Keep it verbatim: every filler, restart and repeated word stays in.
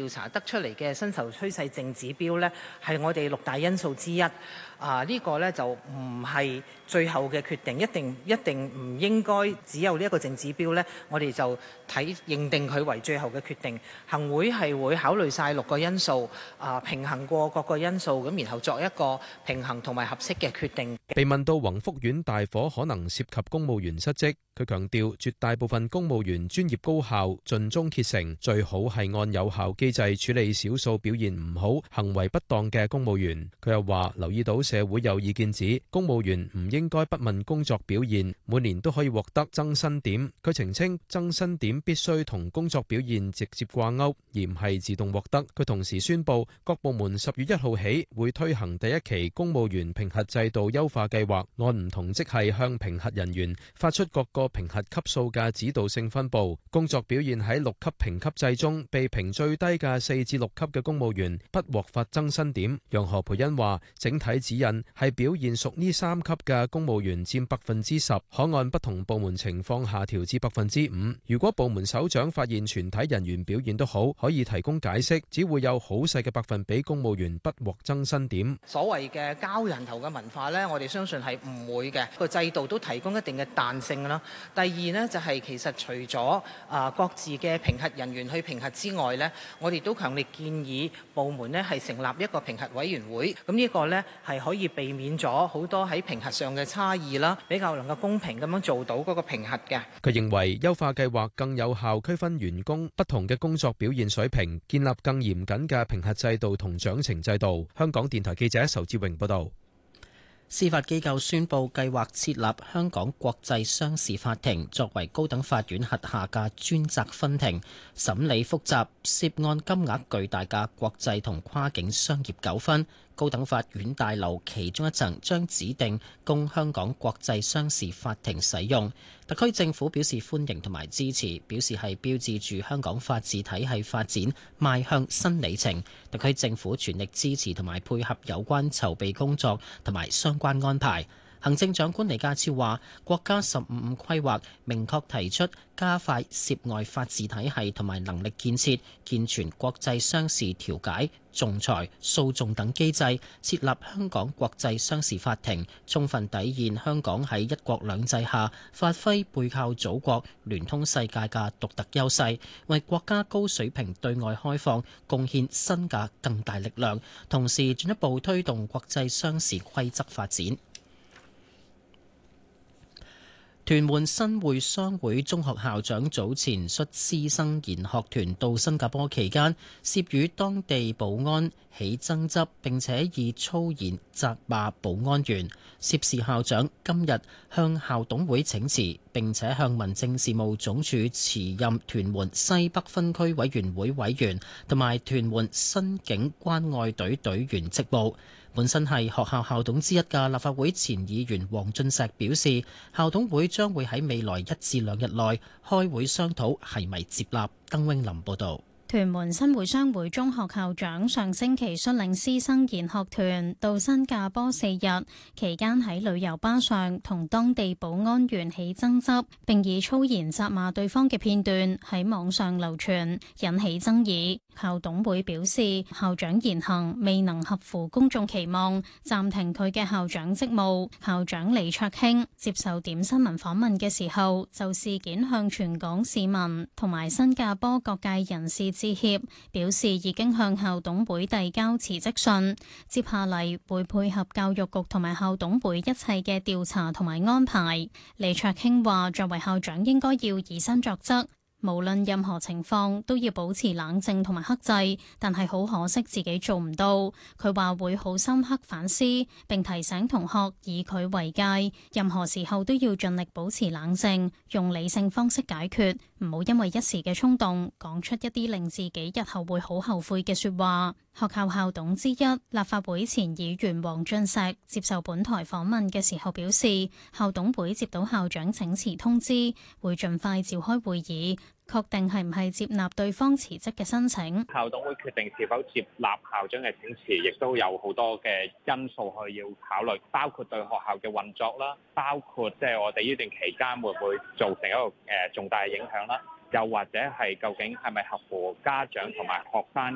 調查得出嚟嘅薪酬趨勢淨指標呢，係我哋六大因素之一。啊，呢個呢，就唔係最後嘅決定，一定一定唔應該只有呢一個淨指標呢，我哋就睇認定佢為最後嘅決定。行會係會考慮晒六個因素，啊，平衡過各個因素，咁然後作一個平衡同埋合適嘅決定。 被問到宏福苑大火可能涉及公務員失職，佢強調絕大部分公務員專業高效、盡忠竭誠，最好係按有效機制處理少數表現唔好、行為不當嘅公務員。佢又話留意到社會有意見指公務員唔應該不問工作表現，每年都可以獲得增薪點。佢澄清增薪點必須同工作表現直接掛鈎，而唔係自動獲得。佢同時宣布各部門十月一號起會推行第一期公務員評核制度優化計劃，按唔同職系向評核人員發出各個評核級數嘅指導性分佈。工作表現喺六級評級制中被評最低嘅四至六級嘅公務員不獲發增薪點。楊何蓓茵話整體指引係表現屬呢三級嘅公務員佔百分之十，可按不同部門情況下調至百分之五。如果部門首長發現全體人員表現都好，可以提供解釋，只會有好細嘅百分比公務員不獲增薪點。 所謂嘅交人頭嘅文化呢，我哋相信係唔會嘅，個制度都提供一定嘅彈性啦。第二呢，就係其實除咗啊各自嘅評核人員去評核之外呢，我哋都強烈建議部門呢係成立一個評核委員會。咁呢個呢係可以避免咗好多喺評核上嘅差異啦，比較能夠公平咁樣做到嗰個評核嘅。 佢認為優化計劃更有效區分員工不同嘅工作表現水平，建立更嚴謹嘅評核制度同獎懲制度。香港電台記者仇志榮報道。 司法機構宣布計劃設立香港國際商事法庭，作為高等法院轄下嘅專責分庭，審理複雜、涉案金額巨大嘅國際同跨境商業糾紛。高等法院大樓其中一層將指定供香港國際商事法庭使用。特區政府表示歡迎同埋支持，表示係標誌住香港法治體系發展邁向新里程。特區政府全力支持同埋配合有關籌備工作同埋相關安排。行政長官李家超話，國家十五五規劃明確提出加快涉外法治體系同埋能力建設，健全國際商事調解、仲裁、訴訟等機制，設立香港國際商事法庭，充分體現香港喺一國兩制下發揮背靠祖國、聯通世界嘅獨特優勢，為國家高水平對外開放貢獻新嘅更大力量，同時進一步推動國際商事規則發展。屯門新會商會中學校長早前率師生研學團到新加坡期間，涉與當地保安起爭執，並且以粗言責罵保安員。涉事校長今日向校董會請辭，並且向民政事務總署辭任屯門西北分區委員會委員同埋屯門新警關愛隊隊員職務。本身係學校校董之一嘅立法會前議員黃俊碩表示，校董會將會喺未來一至兩日內開會商討係咪接納。鄧永林報導。 屯門新會商會中學校長上星期率領師生研學團到新加坡四日，期間喺旅遊巴上同當地保安員起爭執，並以粗言責罵對方嘅片段喺網上流傳，引起爭議。校董會表示，校長言行未能合乎公眾期望，暫停佢嘅校長職務。校長李卓興接受點新聞訪問嘅時候，就事件向全港市民同埋新加坡各界人士致歉，表示已經向校董會遞交辭職信，接下嚟會配合教育局同埋校董會一切嘅調查同埋安排。李卓興話，作為校長應該要以身作則，無論任何情況都要保持冷靜同埋克制，但係好可惜自己做唔到。佢話會好深刻反思，並提醒同學以佢為戒，任何時候都要盡力保持冷靜，用理性方式解決，唔好因為一時嘅衝動講出一啲令自己日後會好後悔嘅說話。學校校董之一、立法會前議員黃俊碩接受本台訪問嘅時候表示，校董會接到校長請辭通知，會盡快召開會議，確定係唔係接納對方辭職嘅申請。 校董會決定是否接納校長嘅請辭，亦都有好多嘅因素去要考慮，包括對學校嘅運作啦，包括即係我哋呢段期間會唔會造成一個誒重大嘅影響啦，又或者係究竟係咪合乎家長同埋學生